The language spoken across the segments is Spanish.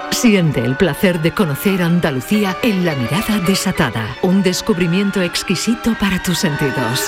Siente el placer de conocer Andalucía en La Mirada Desatada, un descubrimiento exquisito para tus sentidos.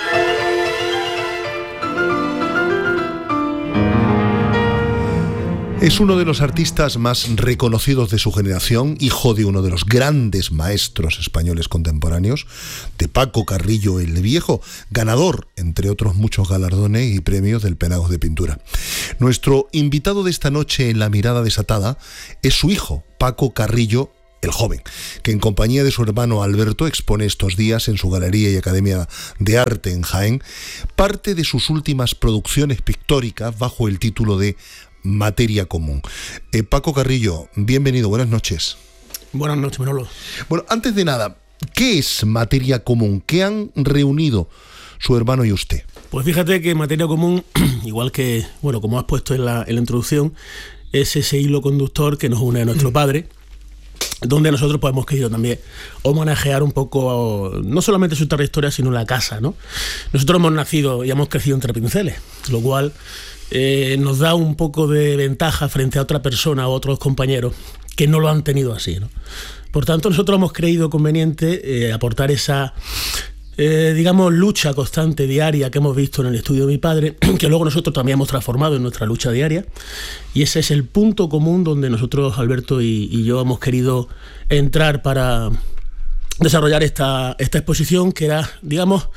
Es uno de los artistas más reconocidos de su generación, hijo de uno de los grandes maestros españoles contemporáneos, de Paco Carrillo el Viejo, ganador, entre otros muchos galardones y premios del Penagos de Pintura. Nuestro invitado de esta noche en La Mirada Desatada es su hijo, Paco Carrillo el Joven, que en compañía de su hermano Alberto expone estos días en su Galería y Academia de Arte en Jaén parte de sus últimas producciones pictóricas bajo el título de Materia Común. Paco Carrillo, bienvenido, buenas noches. Buenas noches, Manolo. Bueno, antes de nada, ¿qué es Materia Común? ¿Qué han reunido su hermano y usted? Pues fíjate que Materia Común, igual que, bueno, como has puesto en la introducción, es ese hilo conductor que nos une a nuestro padre, donde nosotros pues, hemos querido también homenajear un poco, no solamente su trayectoria, sino la casa, ¿no? Nosotros hemos nacido y hemos crecido entre pinceles, lo cual nos da un poco de ventaja frente a otra persona o otros compañeros que no lo han tenido así, ¿no? Por tanto, nosotros hemos creído conveniente aportar esa, digamos, lucha constante, diaria, que hemos visto en el estudio de mi padre, que luego nosotros también hemos transformado en nuestra lucha diaria, y ese es el punto común donde nosotros, Alberto y yo, hemos querido entrar para desarrollar esta exposición, que era, digamos,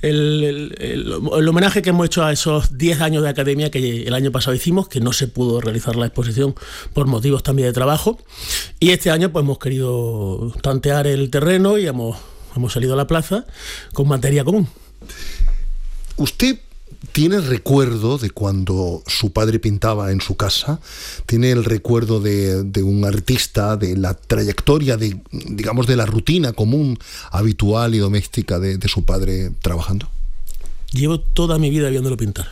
el homenaje que hemos hecho a esos 10 años de academia que el año pasado hicimos, que no se pudo realizar la exposición por motivos también de trabajo, y este año pues hemos querido tantear el terreno y hemos salido a la plaza con Materia Común. ¿Usted tiene recuerdo de cuando su padre pintaba en su casa? ¿Tiene el recuerdo de un artista, de la trayectoria, digamos, de la rutina común, habitual y doméstica de su padre trabajando? Llevo toda mi vida viéndolo pintar.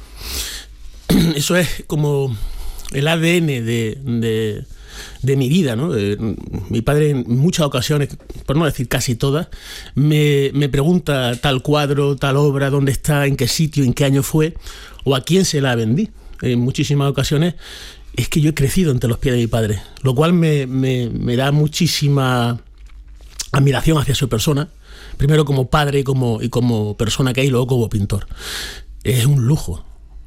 Eso es como el ADN de mi vida, ¿no? Mi padre en muchas ocasiones, por no decir casi todas, me pregunta tal cuadro, tal obra, dónde está, en qué sitio, en qué año fue, o a quién se la vendí. En muchísimas ocasiones es que yo he crecido entre los pies de mi padre, lo cual me da muchísima admiración hacia su persona, primero como padre y como persona que hay, y luego como pintor. Es un lujo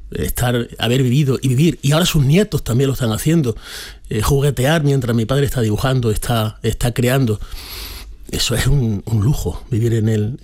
haber vivido y vivir, y ahora sus nietos también lo están haciendo, juguetear mientras mi padre está dibujando, está creando. Eso es un lujo, vivir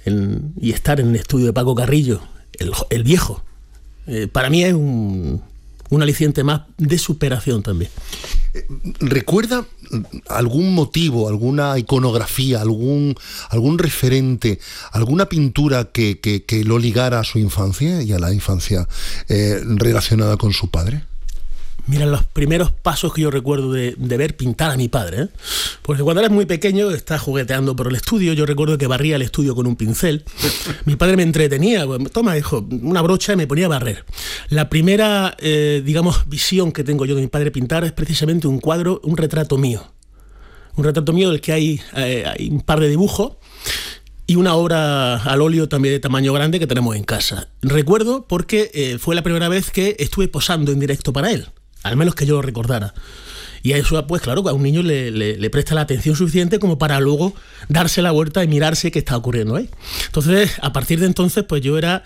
y estar en el estudio de Paco Carrillo, el Viejo. Para mí es un aliciente más de superación también. ¿Recuerda algún motivo, alguna iconografía, algún referente, alguna pintura que lo ligara a su infancia y a la infancia relacionada con su padre? Mira, los primeros pasos que yo recuerdo de ver pintar a mi padre, porque cuando eres muy pequeño estás jugueteando por el estudio. Yo recuerdo que barría el estudio con un pincel. Mi padre me entretenía, toma, hijo, una brocha, y me ponía a barrer. La primera, digamos, visión que tengo yo de mi padre pintar es precisamente un cuadro, un retrato mío. Un retrato mío del que hay un par de dibujos y una obra al óleo también de tamaño grande que tenemos en casa. Recuerdo porque fue la primera vez que estuve posando en directo para él, al menos que yo lo recordara. Y a eso, pues claro, a un niño le presta la atención suficiente como para luego darse la vuelta y mirarse qué está ocurriendo ahí. Entonces, a partir de entonces, pues yo era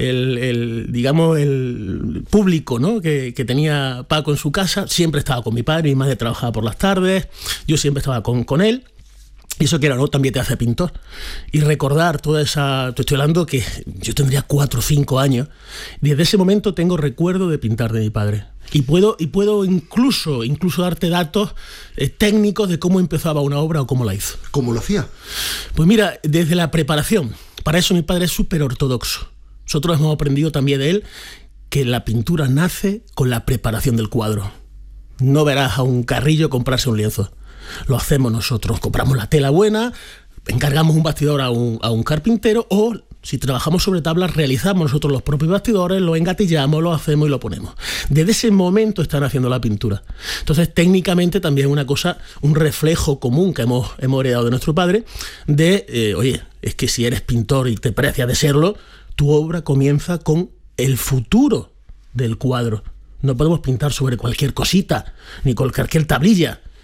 digamos, el público, ¿no?, que tenía Paco en su casa. Siempre estaba con mi padre, mi madre trabajaba por las tardes, yo siempre estaba con él. Y eso, que era, ¿no?, también te hace pintor. Y recordar toda esa... Te estoy hablando que yo tendría 4 o 5 años. Desde ese momento tengo recuerdo de pintar de mi padre. Y puedo incluso darte datos técnicos de cómo empezaba una obra o cómo la hizo. ¿Cómo lo hacía? Pues mira, desde la preparación. Para eso mi padre es súper ortodoxo. Nosotros hemos aprendido también de él que la pintura nace con la preparación del cuadro. No verás a un Carrillo comprarse un lienzo. Lo hacemos nosotros, compramos la tela buena, encargamos un bastidor a un carpintero, o si trabajamos sobre tablas, realizamos nosotros los propios bastidores, lo engatillamos, lo hacemos y lo ponemos. Desde ese momento están haciendo la pintura. Entonces, técnicamente también es una cosa, un reflejo común que hemos heredado de nuestro padre, de, oye, es que si eres pintor y te precias de serlo, tu obra comienza con el futuro del cuadro. No podemos pintar sobre cualquier cosita, ni con cualquier tablilla.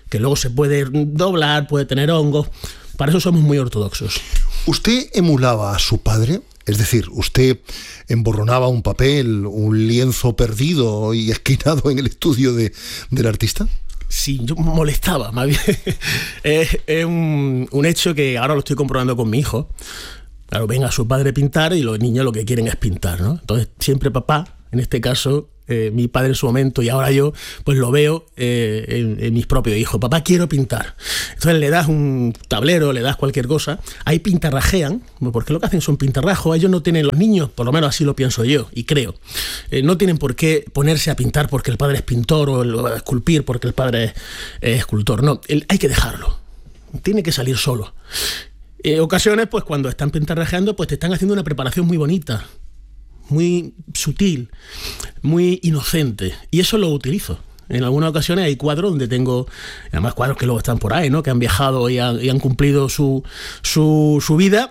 que luego se puede doblar, puede tener hongos. Para eso somos muy ortodoxos. ¿Usted emulaba a su padre? Es decir, ¿usted emborronaba un papel, un lienzo perdido y esquinado en el estudio del artista? Sí, yo molestaba, más bien. Es un hecho que ahora lo estoy comprobando con mi hijo. Claro, ven a su padre pintar y los niños lo que quieren es pintar, ¿no? Entonces, siempre papá, en este caso, mi padre en su momento y ahora yo, pues lo veo en mis propios hijos. Papá, quiero pintar. Entonces le das un tablero, le das cualquier cosa, ahí pintarrajean, porque lo que hacen son pintarrajos. Ellos no tienen, los niños, por lo menos así lo pienso yo y creo, no tienen por qué ponerse a pintar porque el padre es pintor o a esculpir porque el padre es escultor. No, hay que dejarlo. Tiene que salir solo. Ocasiones, pues cuando están pintarrajeando, pues te están haciendo una preparación muy bonita, muy sutil, muy inocente, y eso lo utilizo. En algunas ocasiones hay cuadros donde tengo, además cuadros que luego están por ahí, ¿no? Que han viajado y han cumplido su vida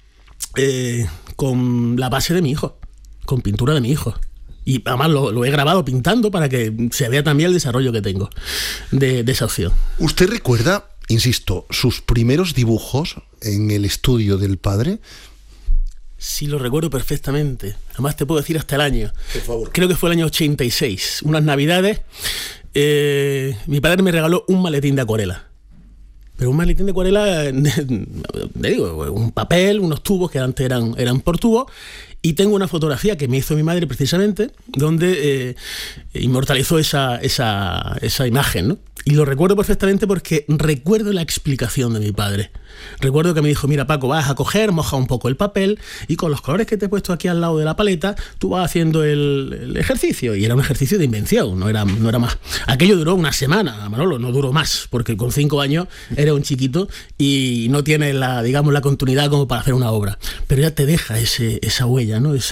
con la base de mi hijo, con pintura de mi hijo. Y además lo he grabado pintando para que se vea también el desarrollo que tengo de esa opción. ¿Usted recuerda, insisto, sus primeros dibujos en el estudio del padre? Sí, lo recuerdo perfectamente. Además te puedo decir hasta el año. Por favor. Creo que fue el año 86. Unas navidades, mi padre me regaló un maletín de acuarela. Pero un maletín de acuarela, digo, un papel, unos tubos que antes eran por tubo. Y tengo una fotografía que me hizo mi madre precisamente, donde inmortalizó esa imagen, ¿no? Y lo recuerdo perfectamente porque recuerdo la explicación de mi padre. Recuerdo que me dijo, mira Paco, vas a coger, moja un poco el papel y con los colores que te he puesto aquí al lado de la paleta, tú vas haciendo el ejercicio. Y era un ejercicio de invención, no era más. Aquello duró una semana, Manolo, no duró más, porque con 5 años era un chiquito y no tiene la continuidad como para hacer una obra. Pero ya te deja esa huella, ¿no?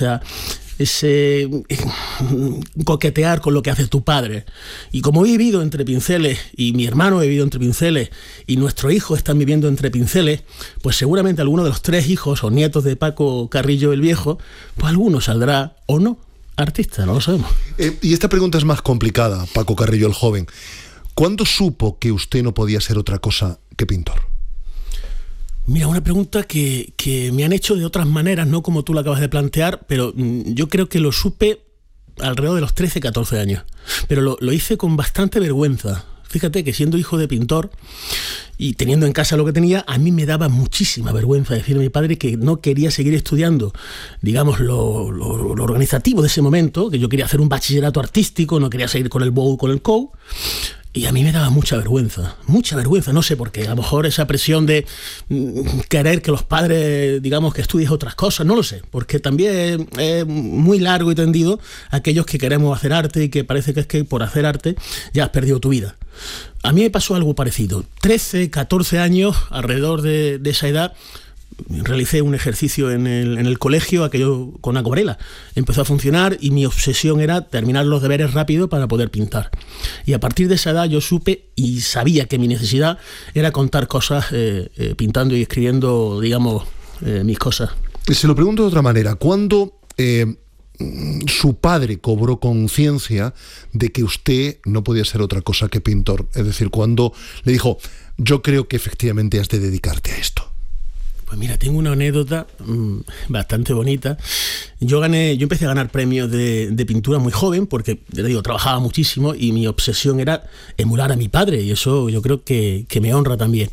Ese coquetear con lo que hace tu padre. Y como he vivido entre pinceles y mi hermano ha vivido entre pinceles y nuestros hijos están viviendo entre pinceles, pues seguramente alguno de los 3 hijos o nietos de Paco Carrillo el Viejo, pues alguno saldrá o no artista, no lo sabemos. Y esta pregunta es más complicada, Paco Carrillo el joven. ¿Cuándo supo que usted no podía ser otra cosa que pintor? Mira, una pregunta que me han hecho de otras maneras, no como tú la acabas de plantear, pero yo creo que lo supe alrededor de los 13, 14 años. Pero lo hice con bastante vergüenza. Fíjate que siendo hijo de pintor y teniendo en casa lo que tenía, a mí me daba muchísima vergüenza decirle a mi padre que no quería seguir estudiando, digamos, lo organizativo de ese momento, que yo quería hacer un bachillerato artístico, no quería seguir con el BOU, con el COU. Y a mí me daba mucha vergüenza, no sé por qué. A lo mejor esa presión de querer que los padres, digamos, que estudies otras cosas, no lo sé, porque también es muy largo y tendido aquellos que queremos hacer arte y que parece que es que por hacer arte ya has perdido tu vida. A mí me pasó algo parecido. 13, 14 años, alrededor de esa edad, realicé un ejercicio en el colegio, aquello con acuarela. Empezó a funcionar y mi obsesión era terminar los deberes rápido para poder pintar. Y a partir de esa edad yo supe y sabía que mi necesidad era contar cosas pintando y escribiendo, digamos, mis cosas. Se lo pregunto de otra manera. ¿Cuándo su padre cobró conciencia de que usted no podía ser otra cosa que pintor? Es decir, cuando le dijo, yo creo que efectivamente has de dedicarte a esto. Pues mira, tengo una anécdota bastante bonita. Yo empecé a ganar premios de pintura muy joven porque, te digo, trabajaba muchísimo y mi obsesión era emular a mi padre y eso yo creo que me honra también.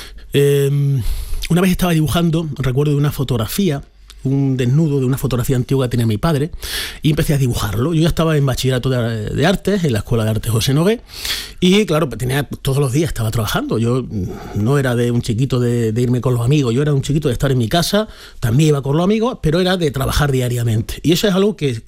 Una vez estaba dibujando, recuerdo de una fotografía, un desnudo de una fotografía antigua que tenía mi padre y empecé a dibujarlo. Yo ya estaba en bachillerato de artes, en la Escuela de Arte José Nogué y claro, todos los días estaba trabajando. Yo no era de un chiquito de irme con los amigos, yo era un chiquito de estar en mi casa, también iba con los amigos, pero era de trabajar diariamente y eso es algo que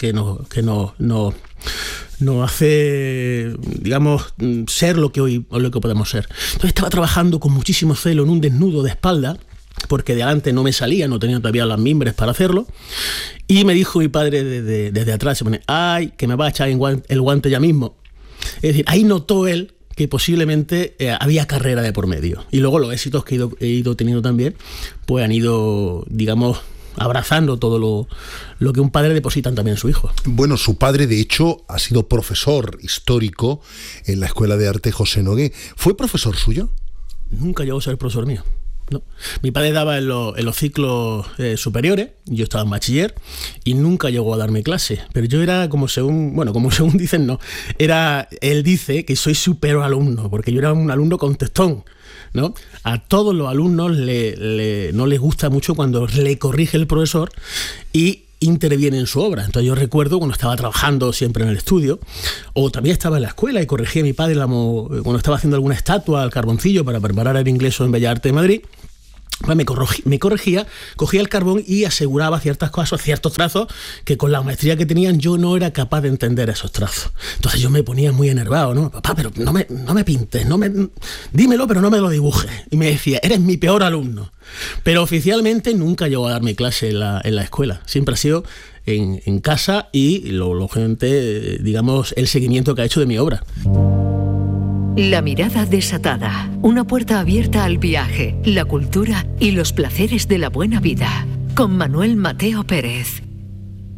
nos hace, digamos, ser lo que hoy podemos ser. Entonces estaba trabajando con muchísimo celo en un desnudo de espalda porque de adelante no me salía, no tenía todavía las mimbres para hacerlo. Y me dijo mi padre desde atrás, se pone, ¡ay, que me va a echar el guante ya mismo! Es decir, ahí notó él que posiblemente había carrera de por medio. Y luego los éxitos que he ido teniendo también, pues han ido, digamos, abrazando todo lo que un padre deposita también en su hijo. Bueno, su padre, de hecho, ha sido profesor histórico en la Escuela de Arte José Nogué. ¿Fue profesor suyo? Nunca llegó a ser profesor mío. No. Mi padre daba en los ciclos superiores, yo estaba en bachiller y nunca llegó a darme clase, pero yo era como según dicen, no, él dice que soy su peor alumno, porque yo era un alumno contestón, ¿no? A todos los alumnos no les gusta mucho cuando le corrige el profesor y interviene en su obra. Entonces yo recuerdo cuando estaba trabajando siempre en el estudio, o también estaba en la escuela y corregía a mi padre cuando estaba haciendo alguna estatua al carboncillo para preparar el ingreso en Bellas Artes de Madrid, pues me corregía, cogía el carbón y aseguraba ciertas cosas, ciertos trazos que con la maestría que tenían yo no era capaz de entender esos trazos. Entonces yo me ponía muy enervado, ¿no? Papá, pero no me pintes, dímelo, pero no me lo dibujes. Y me decía, eres mi peor alumno. Pero oficialmente nunca llegó a darme clase en la escuela. Siempre ha sido en casa y lógicamente, digamos, el seguimiento que ha hecho de mi obra. La mirada desatada, una puerta abierta al viaje, la cultura y los placeres de la buena vida, con Manuel Mateo Pérez.